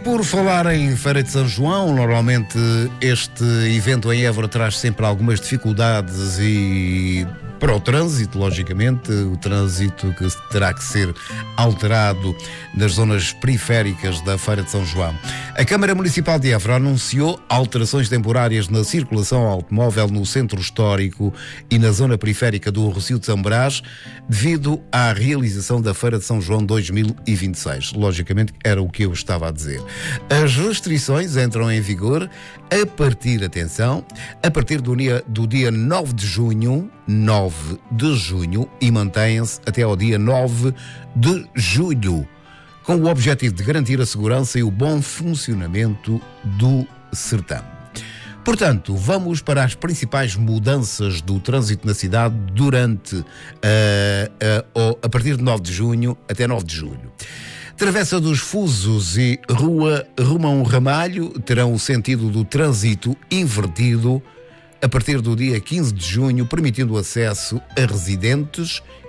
por falar em Feira de São João, normalmente este evento em Évora traz sempre algumas dificuldades e para o trânsito, logicamente, o trânsito que terá que ser alterado nas zonas periféricas da Feira de São João. A Câmara Municipal de Évora anunciou alterações temporárias na circulação automóvel no centro histórico e na zona periférica do Rossio de São Brás, devido à realização da Feira de São João 2026. Logicamente, era o que eu estava a dizer. As restrições entram em vigor a partir do dia 9 de junho e mantêm-se até ao dia 9 de julho, com o objetivo de garantir a segurança e o bom funcionamento do certame. Portanto, vamos para as principais mudanças do trânsito na cidade durante a partir de 9 de junho até 9 de julho. Travessa dos Fusos e Rua Romão Ramalho terão o sentido do trânsito invertido a partir do dia 15 de junho, permitindo acesso a residentes